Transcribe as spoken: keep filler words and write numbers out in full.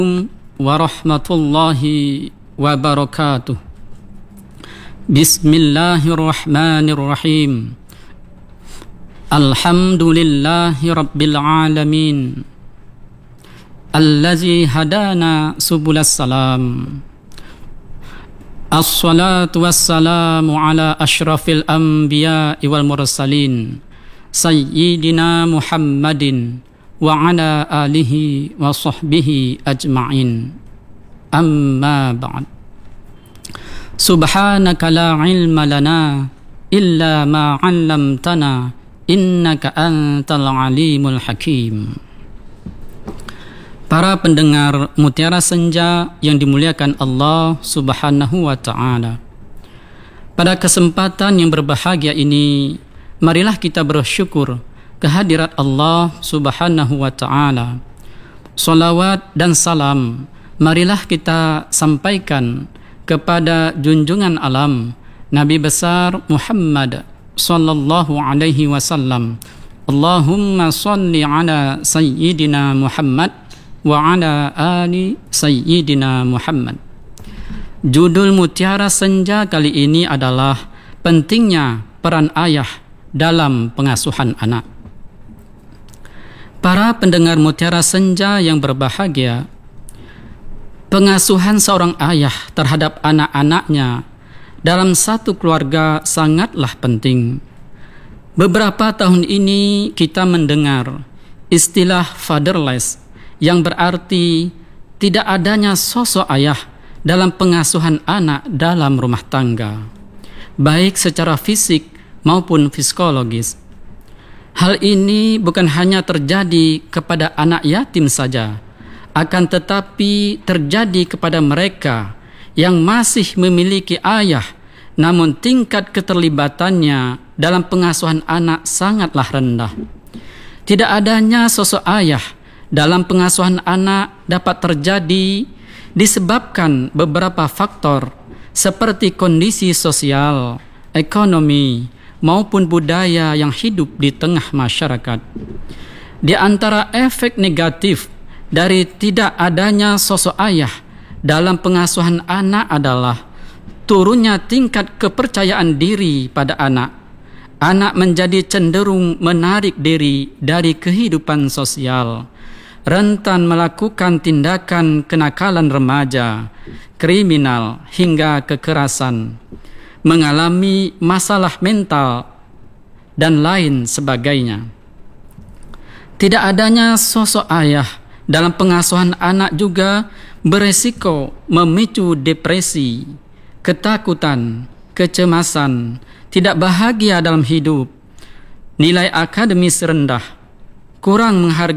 warahmatullahi wabarakatuh. Bismillahirrahmanirrahim. Alhamdulillahi rabbil alamin, allazi hadana subulas salam. Assalatu wassalamu ala ashrafil anbiya'i wal mursalin, sayyidina Muhammadin wa ala alihi wa sahbihi ajma'in. Amma ba'd. Subhanaka la ilma lana illa ma 'allamtana innaka antal alimul hakim. Para pendengar Mutiara Senja yang dimuliakan Allah Subhanahu wa ta'ala, pada kesempatan yang berbahagia ini, marilah kita bersyukur kehadirat Allah Subhanahu wa ta'ala. Salawat dan salam marilah kita sampaikan kepada junjungan alam Nabi besar Muhammad sallallahu alaihi wasallam. Allahumma salli ala sayyidina Muhammad wa ala ali sayyidina Muhammad. Judul Mutiara Senja kali ini adalah pentingnya peran ayah dalam pengasuhan anak. Para pendengar Mutiara Senja yang berbahagia, pengasuhan seorang ayah terhadap anak-anaknya dalam satu keluarga sangatlah penting. Beberapa tahun ini kita mendengar istilah fatherless, yang berarti tidak adanya sosok ayah dalam pengasuhan anak dalam rumah tangga, baik secara fisik maupun psikologis. Hal ini bukan hanya terjadi kepada anak yatim saja, akan tetapi terjadi kepada mereka yang masih memiliki ayah, namun tingkat keterlibatannya dalam pengasuhan anak sangatlah rendah. Tidak adanya sosok ayah dalam pengasuhan anak dapat terjadi disebabkan beberapa faktor seperti kondisi sosial, ekonomi, maupun budaya yang hidup di tengah masyarakat. Di antara efek negatif dari tidak adanya sosok ayah dalam pengasuhan anak adalah turunnya tingkat kepercayaan diri pada anak. Anak menjadi cenderung menarik diri dari kehidupan sosial, rentan melakukan tindakan kenakalan remaja, kriminal hingga kekerasan, mengalami masalah mental, dan lain sebagainya. Tidak adanya sosok ayah dalam pengasuhan anak juga beresiko memicu depresi, ketakutan, kecemasan, tidak bahagia dalam hidup, nilai akademis rendah, kurang menghargai